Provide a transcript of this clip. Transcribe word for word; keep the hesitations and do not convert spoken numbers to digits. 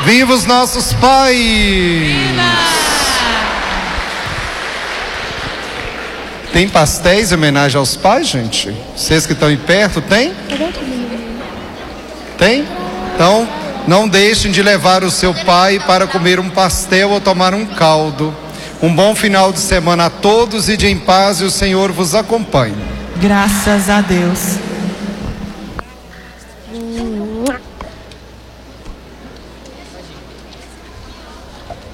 Viva os nossos pais! Viva! Tem pastéis em homenagem aos pais, gente? Vocês que estão aí perto, tem? Tem? Então, não deixem de levar o seu pai para comer um pastel ou tomar um caldo. Um bom final de semana a todos e de em paz, e o Senhor vos acompanhe. Graças a Deus.